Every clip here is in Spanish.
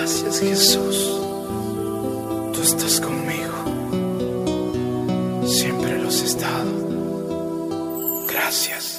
Gracias, Jesús. Tú estás conmigo. Siempre lo has estado. Gracias.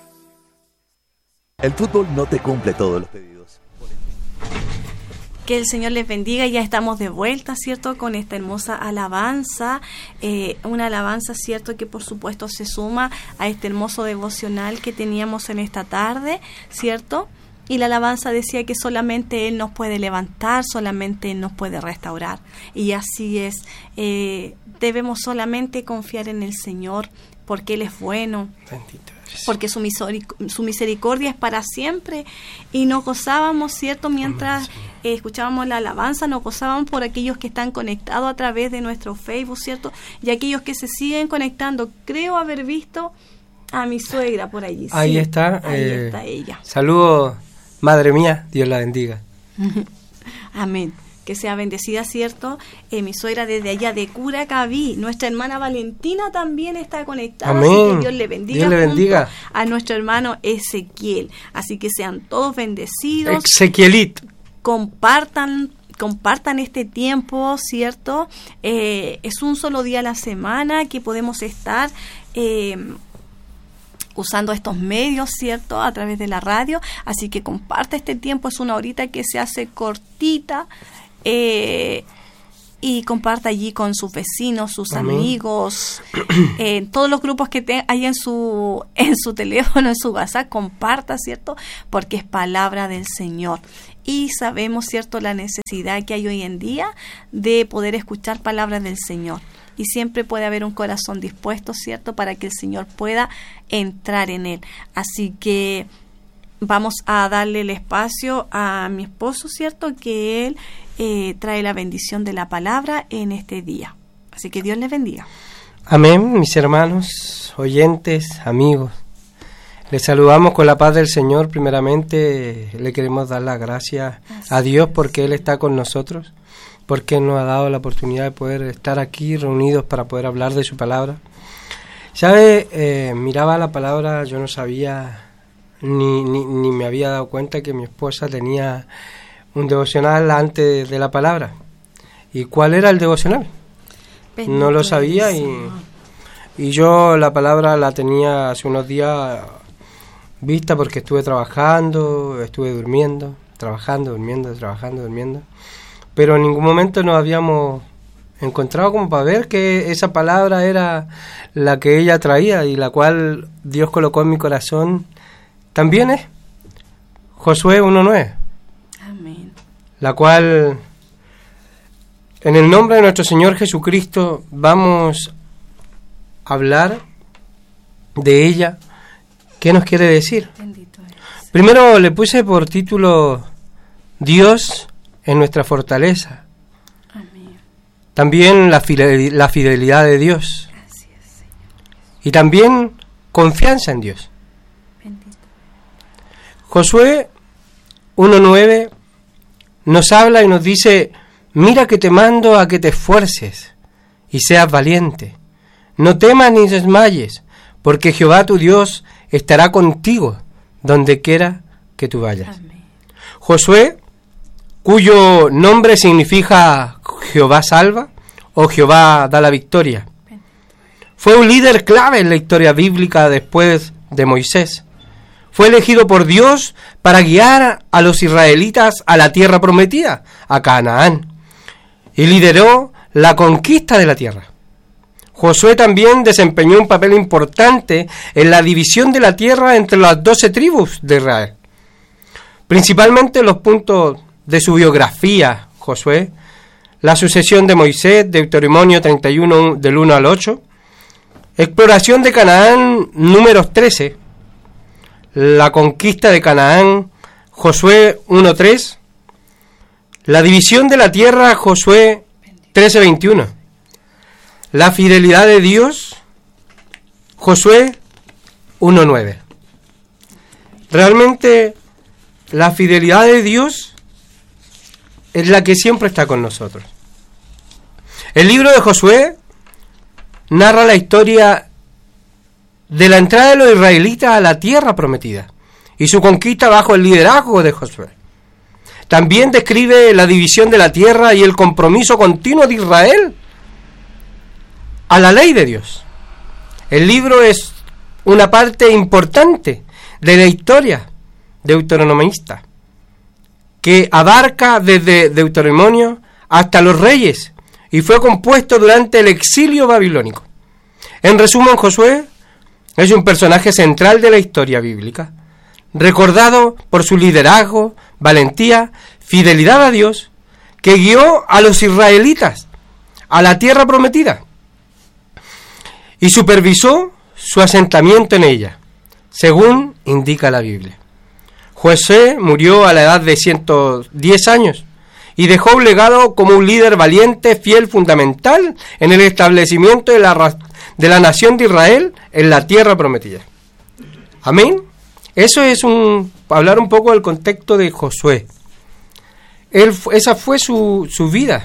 El fútbol no te cumple todos los pedidos. Que el Señor les bendiga. Ya estamos de vuelta, ¿cierto? Con esta hermosa alabanza. Una alabanza, ¿cierto? Que por supuesto se suma a este hermoso devocional que teníamos en esta tarde, ¿cierto? Y la alabanza decía que solamente Él nos puede levantar, solamente Él nos puede restaurar. Y así es. Debemos solamente confiar en el Señor, porque Él es bueno. Bendito eres. Porque su misericordia es para siempre. Y nos gozábamos, ¿cierto? Mientras escuchábamos la alabanza, nos gozábamos por aquellos que están conectados a través de nuestro Facebook, ¿cierto? Y aquellos que se siguen conectando. Creo haber visto a mi suegra por allí. Ahí sí, está. Ahí está ella. Saludos, madre mía, Dios la bendiga. Amén. Que sea bendecida, ¿cierto? Mi suegra desde allá de Curacaví. Nuestra hermana Valentina también está conectada. Amén. Así que Dios le bendiga. Dios le bendiga. A nuestro hermano Ezequiel. Así que sean todos bendecidos. Ezequielito. Compartan este tiempo, ¿cierto? Es un solo día a la semana que podemos estar usando estos medios, ¿cierto? A través de la radio. Así que comparte este tiempo. Es una horita que se hace cortita. Y comparta allí con sus vecinos, sus Amén. Amigos, todos los grupos que hay en su teléfono, en su WhatsApp, comparta, ¿cierto? Porque es palabra del Señor. Y sabemos, ¿cierto?, la necesidad que hay hoy en día de poder escuchar palabras del Señor. Y siempre puede haber un corazón dispuesto, ¿cierto?, para que el Señor pueda entrar en él. Así que vamos a darle el espacio a mi esposo, ¿cierto?, que él trae la bendición de la palabra en este día. Así que Dios les bendiga. Amén, mis hermanos, oyentes, amigos. Les saludamos con la paz del Señor. Primeramente, le queremos dar las gracias a Dios porque Él está con nosotros, porque nos ha dado la oportunidad de poder estar aquí reunidos para poder hablar de su palabra. ¿Sabe? Miraba la palabra, yo no sabía ni me había dado cuenta que mi esposa tenía un devocional antes de la palabra. ¿Y cuál era el devocional? Bendito no lo sabía y yo la palabra la tenía hace unos días vista porque estuve trabajando, estuve durmiendo, trabajando, durmiendo, pero en ningún momento nos habíamos encontrado como para ver que esa palabra era la que ella traía y la cual Dios colocó en mi corazón. También es Josué 1:9. Amén. La cual, en el nombre de nuestro Señor Jesucristo, vamos a hablar de ella. ¿Qué nos quiere decir? Bendito eres. Primero le puse por título Dios en nuestra fortaleza. Amén. También la fidelidad de Dios. Gracias, Señor. Y también confianza en Dios. Bendito. Josué 1:9 nos habla y nos dice: mira que te mando a que te esfuerces y seas valiente. No temas ni desmayes, porque Jehová tu Dios estará contigo donde quiera que tú vayas. Amén. Josué, cuyo nombre significa Jehová salva o Jehová da la victoria, fue un líder clave en la historia bíblica después de Moisés. Fue elegido por Dios para guiar a los israelitas a la tierra prometida, a Canaán, y lideró la conquista de la tierra. Josué también desempeñó un papel importante en la división de la tierra entre las 12 tribus de Israel. Principalmente los puntos de su biografía: Josué, la sucesión de Moisés, Deuteronomio 31 del 1 al 8, exploración de Canaán, Números 13, la conquista de Canaán, Josué 1:3, la división de la tierra, Josué 13:21, la fidelidad de Dios, Josué 1:9. Realmente la fidelidad de Dios es la que siempre está con nosotros. El libro de Josué narra la historia de la entrada de los israelitas a la tierra prometida y su conquista bajo el liderazgo de Josué. también describe la división de la tierra y el compromiso continuo de Israel a la ley de Dios. El libro es una parte importante de la historia deuteronomista, que abarca desde Deuteronomio hasta los reyes, y fue compuesto durante el exilio babilónico. En resumen, Josué es un personaje central de la historia bíblica, recordado por su liderazgo, valentía, fidelidad a Dios, que guió a los israelitas a la tierra prometida y supervisó su asentamiento en ella, según indica la Biblia. Josué murió a la edad de 110 años y dejó un legado como un líder valiente, fiel, fundamental en el establecimiento de la nación de Israel en la tierra prometida. Amén. Eso es hablar un poco del contexto de Josué. Esa fue su vida.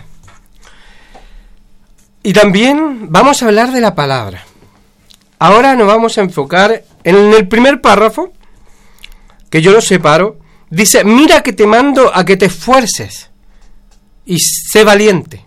Y también vamos a hablar de la palabra. Ahora nos vamos a enfocar en el primer párrafo, que yo lo separo. Dice: mira que te mando a que te esfuerces y sé valiente.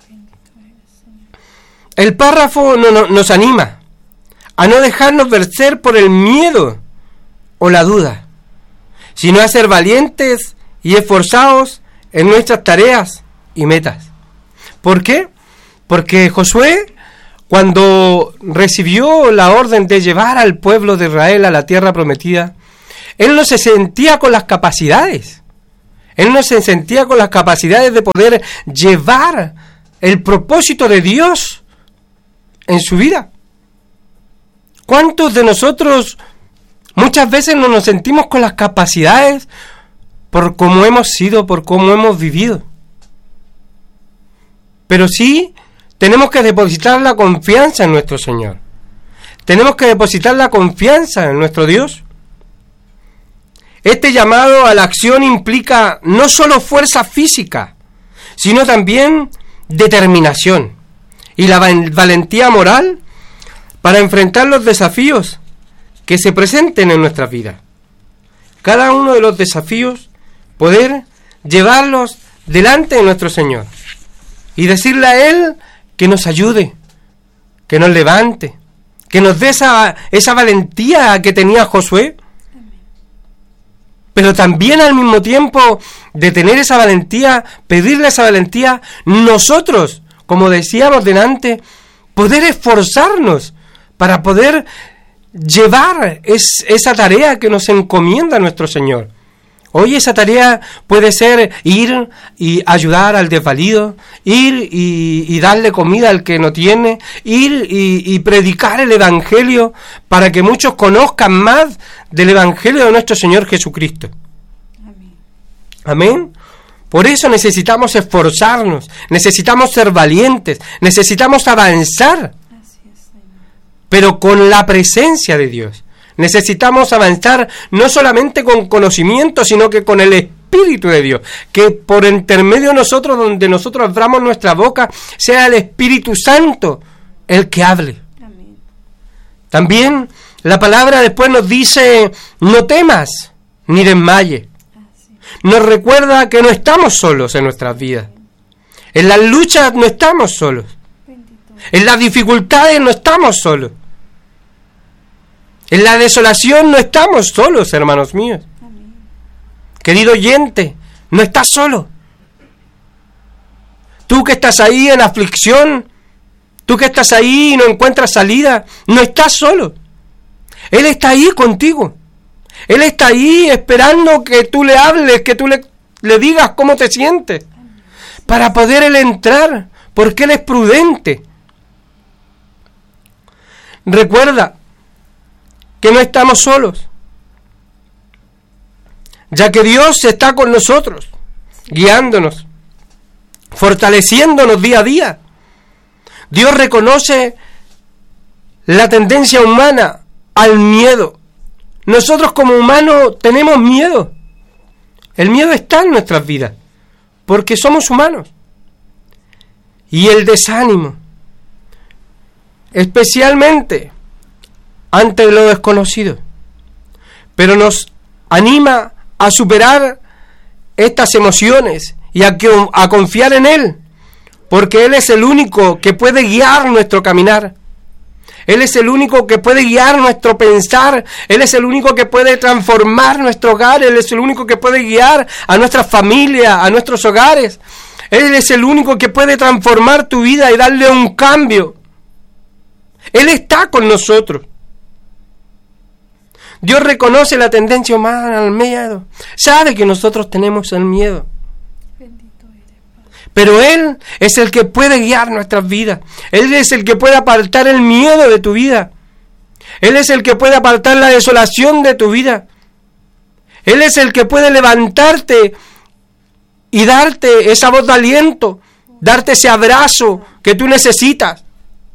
El párrafo nos anima a no dejarnos vencer por el miedo o la duda, sino a ser valientes y esforzados en nuestras tareas y metas. ¿Por qué? Porque Josué, cuando recibió la orden de llevar al pueblo de Israel a la tierra prometida, él no se sentía con las capacidades. Él no se sentía con las capacidades de poder llevar el propósito de Dios en su vida. ¿Cuántos de nosotros muchas veces no nos sentimos con las capacidades por cómo hemos sido, por cómo hemos vivido? Pero sí tenemos que depositar la confianza en nuestro Señor. Tenemos que depositar la confianza en nuestro Dios. Este llamado a la acción implica no solo fuerza física, sino también determinación y la valentía moral para enfrentar los desafíos que se presenten en nuestras vidas. Cada uno de los desafíos, poder llevarlos delante de nuestro Señor y decirle a Él que nos ayude, que nos levante, que nos dé esa valentía que tenía Josué. Pero también al mismo tiempo de tener esa valentía, pedirle esa valentía, nosotros, como decíamos delante, poder esforzarnos para poder llevar esa tarea que nos encomienda nuestro Señor. Hoy esa tarea puede ser ir y ayudar al desvalido, ir y darle comida al que no tiene, ir y predicar el Evangelio para que muchos conozcan más del Evangelio de nuestro Señor Jesucristo. Amén. Amén. Por eso necesitamos esforzarnos, necesitamos ser valientes, necesitamos avanzar, pero con la presencia de Dios. Necesitamos avanzar no solamente con conocimiento, sino que con el Espíritu de Dios. Que por intermedio de nosotros, donde nosotros abramos nuestra boca, sea el Espíritu Santo el que hable. Amén. También la palabra después nos dice: no temas ni desmayes. Nos recuerda que no estamos solos en nuestras vidas. En las luchas no estamos solos. En las dificultades no estamos solos. En la desolación no estamos solos, hermanos míos. Amén. Querido oyente, no estás solo. Tú que estás ahí en aflicción, tú que estás ahí y no encuentras salida, no estás solo. Él está ahí contigo. Él está ahí esperando que tú le hables, que tú le digas cómo te sientes, para poder Él entrar, porque Él es prudente. Recuerda que no estamos solos, ya que Dios está con nosotros, guiándonos, fortaleciéndonos día a día. Dios reconoce la tendencia humana al miedo. Nosotros como humanos tenemos miedo. El miedo está en nuestras vidas, porque somos humanos. Y el desánimo, especialmente ante lo desconocido, pero nos anima a superar estas emociones y a confiar en Él, porque Él es el único que puede guiar nuestro caminar. Él es el único que puede guiar nuestro pensar. Él es el único que puede transformar nuestro hogar. Él es el único que puede guiar a nuestra familia, a nuestros hogares. Él es el único que puede transformar tu vida y darle un cambio. Él está con nosotros. Dios reconoce la tendencia humana al miedo. Sabe que nosotros tenemos el miedo. Pero Él es el que puede guiar nuestras vidas. Él es el que puede apartar el miedo de tu vida. Él es el que puede apartar la desolación de tu vida. Él es el que puede levantarte y darte esa voz de aliento, darte ese abrazo que tú necesitas.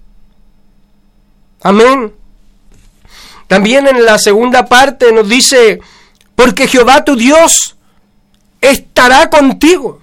Amén. También en la segunda parte nos dice, porque Jehová tu Dios estará contigo.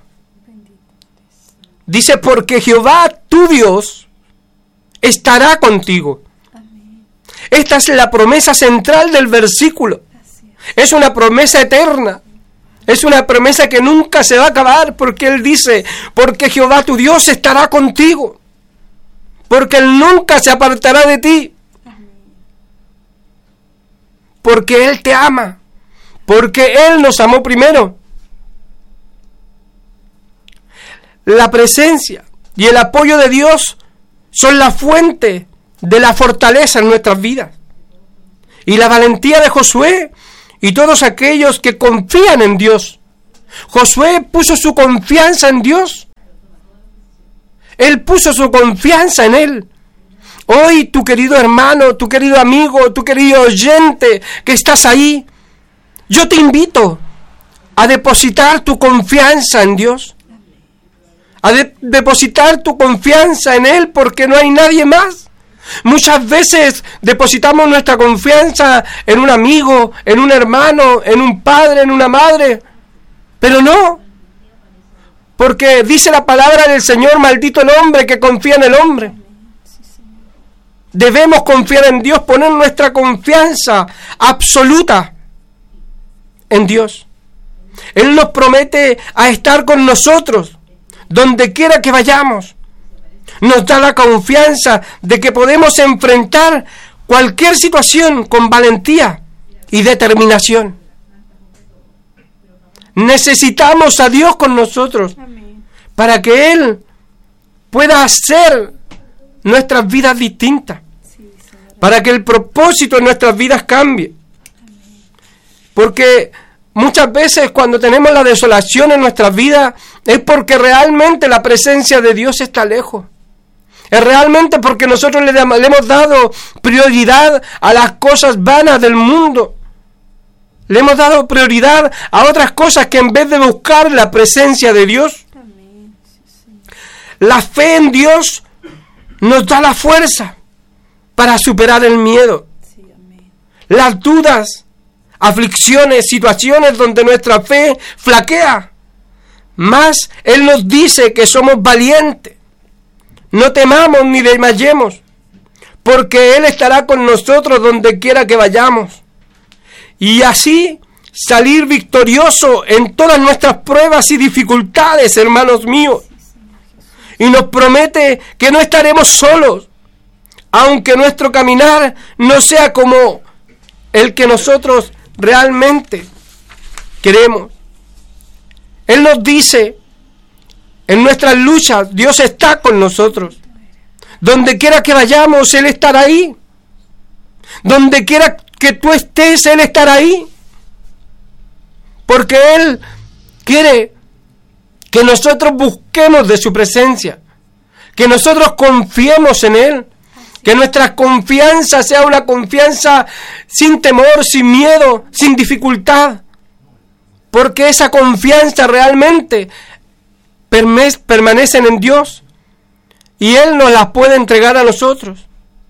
Dice, porque Jehová tu Dios estará contigo. Amén. Esta es la promesa central del versículo. Es una promesa eterna. Es una promesa que nunca se va a acabar, porque Él dice, porque Jehová tu Dios estará contigo. Porque Él nunca se apartará de ti. Amén. Porque Él te ama. Porque Él nos amó primero. La presencia y el apoyo de Dios son la fuente de la fortaleza en nuestras vidas. Y la valentía de Josué y todos aquellos que confían en Dios. Josué puso su confianza en Dios. Él puso su confianza en Él. Hoy, tu querido hermano, tu querido amigo, tu querido oyente que estás ahí, yo te invito a depositar tu confianza en Dios. A depositar tu confianza en Él, porque no hay nadie más. Muchas veces depositamos nuestra confianza en un amigo, en un hermano, en un padre, en una madre, pero no, porque dice la palabra del Señor, maldito el hombre que confía en el hombre. Debemos confiar en Dios, poner nuestra confianza absoluta en Dios. Él nos promete a estar con nosotros donde quiera que vayamos. Nos da la confianza de que podemos enfrentar cualquier situación con valentía y determinación. Necesitamos a Dios con nosotros. Amén. Para que Él pueda hacer nuestras vidas distintas, para que el propósito de nuestras vidas cambie. Amén. Porque muchas veces cuando tenemos la desolación en nuestras vidas es porque realmente la presencia de Dios está lejos. Es realmente porque nosotros le hemos dado prioridad a las cosas vanas del mundo. Le hemos dado prioridad a otras cosas que en vez de buscar la presencia de Dios. La fe en Dios nos da la fuerza para superar el miedo. Las dudas, aflicciones, situaciones donde nuestra fe flaquea. Mas Él nos dice que somos valientes. No temamos ni desmayemos, porque Él estará con nosotros donde quiera que vayamos. Y así salir victorioso en todas nuestras pruebas y dificultades, hermanos míos. Y nos promete que no estaremos solos, aunque nuestro caminar no sea como el que nosotros realmente queremos. Él nos dice, en nuestras luchas, Dios está con nosotros. Donde quiera que vayamos, Él estará ahí. Donde quiera que tú estés, Él estará ahí. Porque Él quiere que nosotros busquemos de su presencia, que nosotros confiemos en Él, que nuestra confianza sea una confianza sin temor, sin miedo, sin dificultad. Porque esa confianza realmente permanece en Dios y Él nos la puede entregar a nosotros.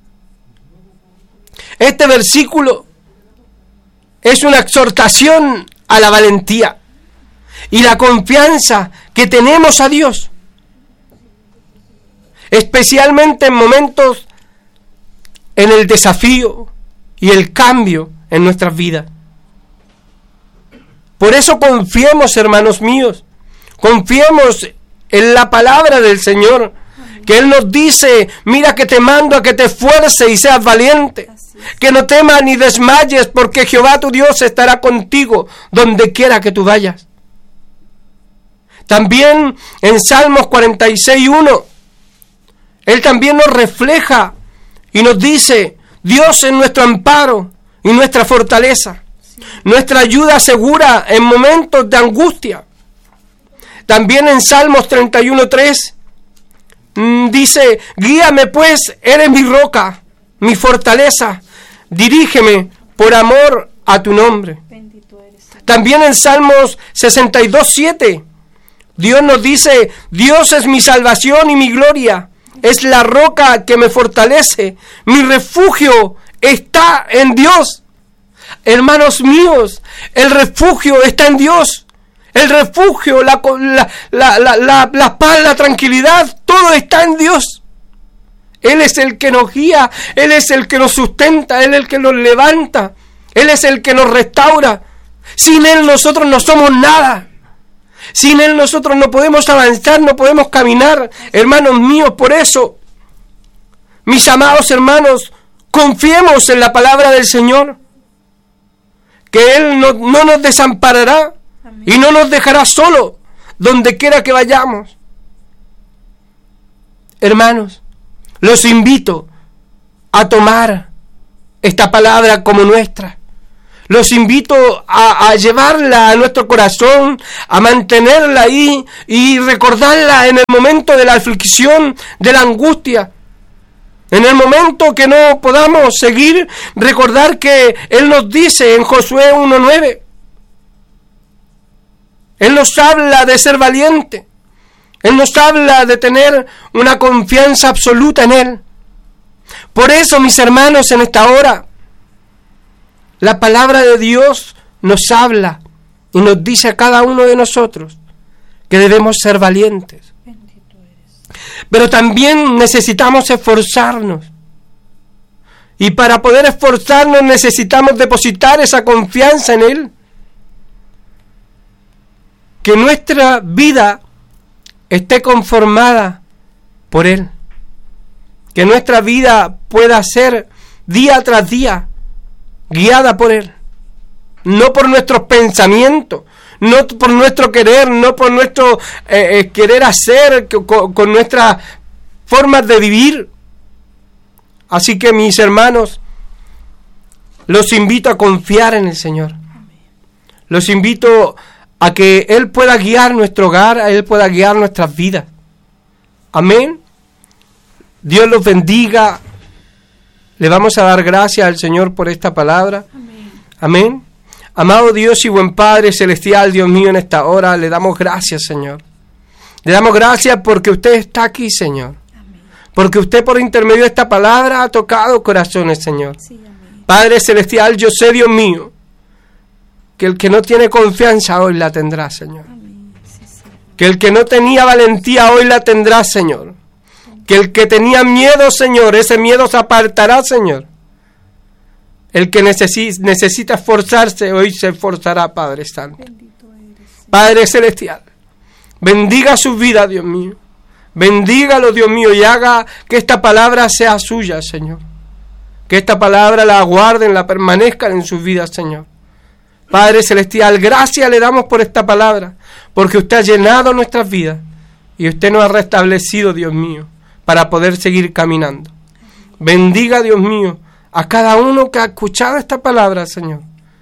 Este versículo es una exhortación a la valentía y la confianza que tenemos a Dios, especialmente en momentos en el desafío y el cambio en nuestras vidas. Por eso confiemos, hermanos míos, confiemos en la palabra del Señor, que Él nos dice: mira que te mando a que te esfuerces y seas valiente, que no temas ni desmayes, porque Jehová tu Dios estará contigo donde quiera que tú vayas. También en Salmos 46:1, Él también nos refleja y nos dice: Dios es nuestro amparo y nuestra fortaleza, nuestra ayuda segura en momentos de angustia. También en Salmos 31:3 dice: guíame pues, eres mi roca, mi fortaleza, dirígeme por amor a tu nombre. También en Salmos 62:7 Dios nos dice: Dios es mi salvación y mi gloria, es la roca que me fortalece, mi refugio está en Dios. Hermanos míos, el refugio está en Dios. El refugio, la paz, la tranquilidad, todo está en Dios. Él es el que nos guía, Él es el que nos sustenta, Él es el que nos levanta, Él es el que nos restaura. Sin Él nosotros no somos nada. Sin Él nosotros no podemos avanzar, no podemos caminar. Hermanos míos, por eso, mis amados hermanos, confiemos en la palabra del Señor, que Él no nos desamparará. Amén. Y no nos dejará solo donde quiera que vayamos. Hermanos, los invito a tomar esta palabra como nuestra. Los invito a llevarla a nuestro corazón, a mantenerla ahí y recordarla en el momento de la aflicción, de la angustia. En el momento que no podamos seguir, recordar que Él nos dice en Josué 1:9. Él nos habla de ser valiente. Él nos habla de tener una confianza absoluta en Él. Por eso, mis hermanos, en esta hora, la palabra de Dios nos habla y nos dice a cada uno de nosotros que debemos ser valientes. Pero también necesitamos esforzarnos. Y para poder esforzarnos necesitamos depositar esa confianza en Él. Que nuestra vida esté conformada por Él. Que nuestra vida pueda ser día tras día guiada por Él. No por nuestros pensamientos, no por nuestro querer, no por nuestro querer hacer con nuestras formas de vivir. Así que, mis hermanos, los invito a confiar en el Señor. Los invito a que Él pueda guiar nuestro hogar, a Él pueda guiar nuestras vidas. Amén. Dios los bendiga. Le vamos a dar gracias al Señor por esta palabra. Amén. Amén. Amado Dios y buen Padre celestial, Dios mío, en esta hora le damos gracias, Señor. Le damos gracias porque usted está aquí, Señor. Amén. Porque usted, por intermedio de esta palabra, ha tocado corazones, Señor. Sí, Padre celestial, yo sé, Dios mío, que el que no tiene confianza hoy la tendrá, Señor. Amén. Sí, sí. Que el que no tenía valentía hoy la tendrá, Señor. Que el que tenía miedo, Señor, ese miedo se apartará, Señor. El que necesita esforzarse, hoy se esforzará, Padre Santo. Padre Celestial, bendiga su vida, Dios mío. Bendígalo, Dios mío, y haga que esta palabra sea suya, Señor. Que esta palabra la guarden, la permanezcan en sus vidas, Señor. Padre Celestial, gracias le damos por esta palabra, porque usted ha llenado nuestras vidas y usted nos ha restablecido, Dios mío, para poder seguir caminando. Bendiga, Dios mío, a cada uno que ha escuchado esta palabra, Señor.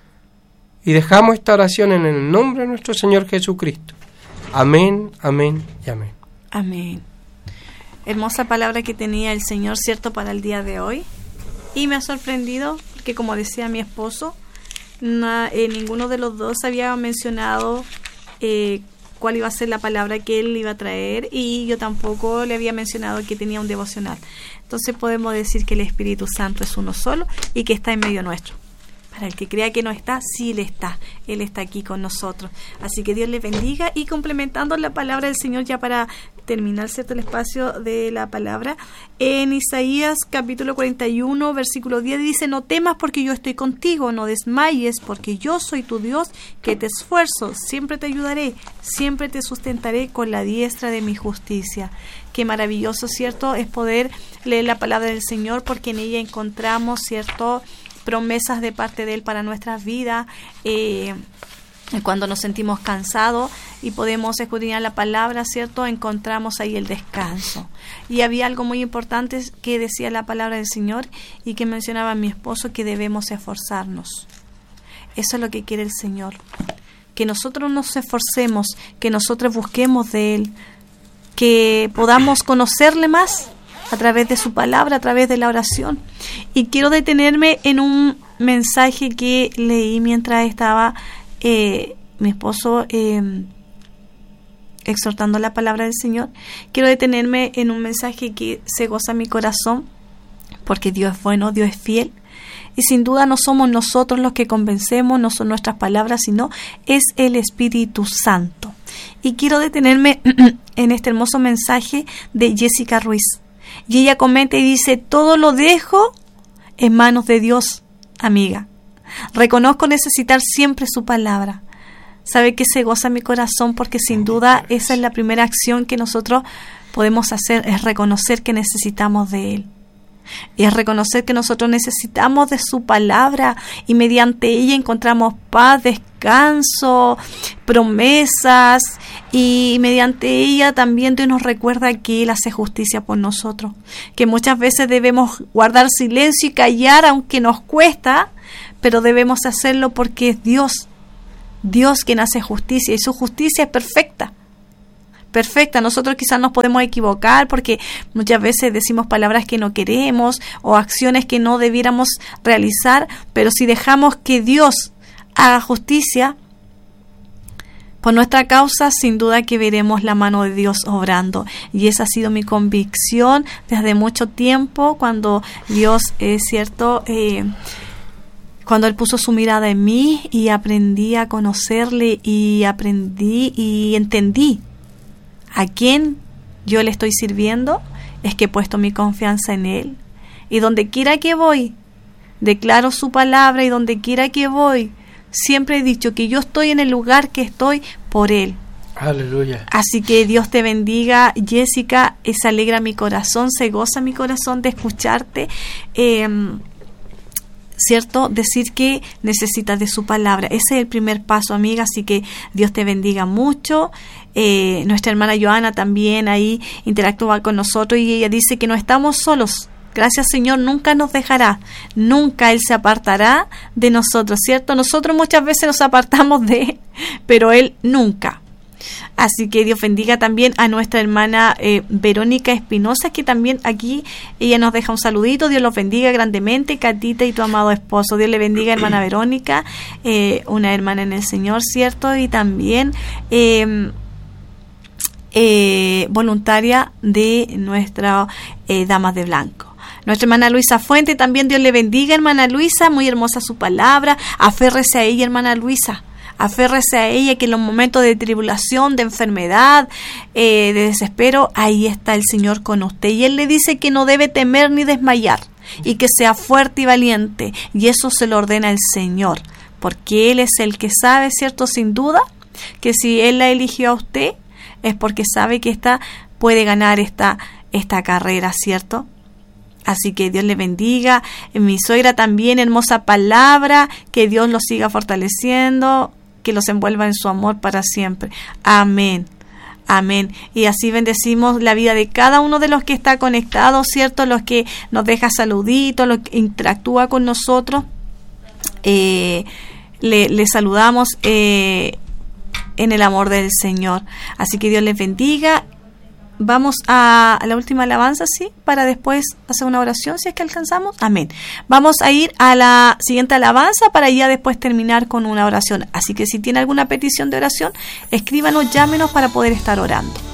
Y dejamos esta oración en el nombre de nuestro Señor Jesucristo. Amén, amén y amén. Amén. Hermosa palabra que tenía el Señor, ¿cierto?, para el día de hoy. Y me ha sorprendido, porque como decía mi esposo, ninguno de los dos había mencionado cuál iba a ser la palabra que él iba a traer, y yo tampoco le había mencionado que tenía un devocional. Entonces podemos decir que el Espíritu Santo es uno solo y que está en medio nuestro, El que crea que no está, sí Él está. Él está aquí con nosotros. Así que Dios les bendiga. Y complementando la palabra del Señor, ya para terminar, ¿cierto?, el espacio de la palabra, en Isaías capítulo 41, versículo 10 dice: no temas porque yo estoy contigo, no desmayes porque yo soy tu Dios, que te esfuerzo, siempre te ayudaré, siempre te sustentaré con la diestra de mi justicia. Qué maravilloso, ¿cierto?, es poder leer la palabra del Señor, porque en ella encontramos, ¿cierto?, promesas de parte de Él para nuestras vidas. Cuando nos sentimos cansados y podemos escudriñar la palabra, ¿cierto?, encontramos ahí el descanso. Y había algo muy importante que decía la palabra del Señor y que mencionaba mi esposo, que debemos esforzarnos. Eso es lo que quiere el Señor, que nosotros nos esforcemos, que nosotros busquemos de Él, que podamos conocerle más a través de su palabra, a través de la oración. Y quiero detenerme en un mensaje que leí mientras estaba mi esposo exhortando la palabra del Señor. Quiero detenerme en un mensaje que se goza mi corazón, porque Dios es bueno, Dios es fiel, y sin duda no somos nosotros los que convencemos, no son nuestras palabras, sino es el Espíritu Santo. Y quiero detenerme en este hermoso mensaje de Jessica Ruiz, y ella comenta y dice: todo lo dejo en manos de Dios, amiga. Reconozco necesitar siempre su palabra. Sabe que se goza mi corazón, porque sin duda esa es la primera acción que nosotros podemos hacer, es reconocer que necesitamos de Él. Y es reconocer que nosotros necesitamos de su palabra, y mediante ella encontramos paz, descanso, promesas, y mediante ella también Dios nos recuerda que Él hace justicia por nosotros, que muchas veces debemos guardar silencio y callar aunque nos cuesta, pero debemos hacerlo porque es Dios quien hace justicia, y su justicia es perfecta. Nosotros quizás nos podemos equivocar porque muchas veces decimos palabras que no queremos o acciones que no debiéramos realizar, pero si dejamos que Dios haga justicia por nuestra causa, sin duda que veremos la mano de Dios obrando. Y esa ha sido mi convicción desde mucho tiempo, cuando Dios, es cierto, cuando Él puso su mirada en mí y aprendí a conocerle, y aprendí y entendí a quién yo le estoy sirviendo, es que he puesto mi confianza en Él. Y donde quiera que voy, declaro su palabra, y donde quiera que voy, siempre he dicho que yo estoy en el lugar que estoy por Él. Aleluya. Así que Dios te bendiga, Jessica. Se alegra mi corazón, se goza mi corazón de escucharte. ¿Cierto? Decir que necesitas de su palabra. Ese es el primer paso, amiga, así que Dios te bendiga mucho. Nuestra hermana Joana también ahí interactúa con nosotros, y ella dice que no estamos solos. Gracias, Señor, nunca nos dejará, nunca Él se apartará de nosotros, ¿cierto? Nosotros muchas veces nos apartamos de Él, pero Él nunca. Así que Dios bendiga también a nuestra hermana Verónica Espinosa, que también aquí ella nos deja un saludito. Dios los bendiga grandemente, Catita y tu amado esposo. Dios le bendiga, hermana Verónica, una hermana en el Señor, ¿cierto? Y también voluntaria de nuestra Damas de Blanco. Nuestra hermana Luisa Fuente, también Dios le bendiga, hermana Luisa, muy hermosa su palabra. Aférrese a ella, hermana Luisa. Aférrese a ella, que en los momentos de tribulación, de enfermedad, de desespero, ahí está el Señor con usted. Y Él le dice que no debe temer ni desmayar, y que sea fuerte y valiente. Y eso se lo ordena el Señor, porque Él es el que sabe, ¿cierto? Sin duda, que si Él la eligió a usted, es porque sabe que puede ganar esta carrera, ¿cierto? Así que Dios le bendiga. Mi suegra también, hermosa palabra, que Dios los siga fortaleciendo, que los envuelva en su amor para siempre. Amén. Amén. Y así bendecimos la vida de cada uno de los que está conectado, ¿cierto? Los que nos deja saluditos, los que interactúa con nosotros. Le saludamos en el amor del Señor. Así que Dios les bendiga. Vamos a la última alabanza, ¿sí? Para después hacer una oración, si es que alcanzamos. Amén. Vamos a ir a la siguiente alabanza para ya después terminar con una oración. Así que si tiene alguna petición de oración, escríbanos, llámenos para poder estar orando.